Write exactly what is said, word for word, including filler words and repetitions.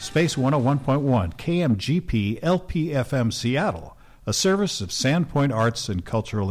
Space one oh one point one, K M G P L P F M Seattle, a service of Sandpoint Arts and Cultural